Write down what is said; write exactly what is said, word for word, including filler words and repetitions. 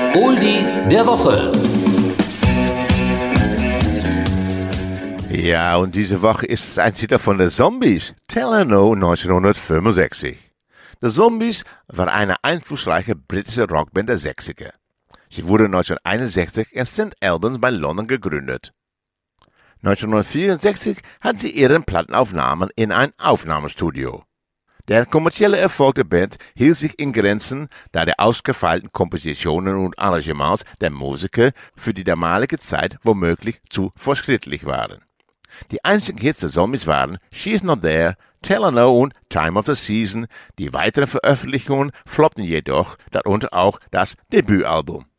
Oldie der Woche. Ja, und diese Woche ist es ein Titel von den Zombies, Tell Her No neunzehnhundertfünfundsechzig. Die Zombies war eine einflussreiche britische Rockband der sechziger. Sie wurde neunzehnhunderteinundsechzig in Saint Albans bei London gegründet. neunzehnhundertvierundsechzig hat sie ihren Plattenaufnahmen in ein Aufnahmestudio. Der kommerzielle Erfolg der Band hielt sich in Grenzen, da die ausgefeilten Kompositionen und Arrangements der Musiker für die damalige Zeit womöglich zu fortschrittlich waren. Die einzigen Hits der Zombies waren She's Not There, Tell Her No und Time of the Season. Die weiteren Veröffentlichungen floppten jedoch, darunter auch das Debütalbum.